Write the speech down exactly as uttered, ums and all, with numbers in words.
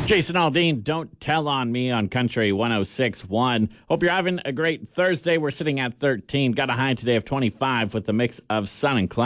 Jason Aldean, Don't Tell on Me on Country one oh six point one. Hope you're having a great Thursday. We're sitting at thirteen. Got a high today of twenty-five with a mix of sun and clouds.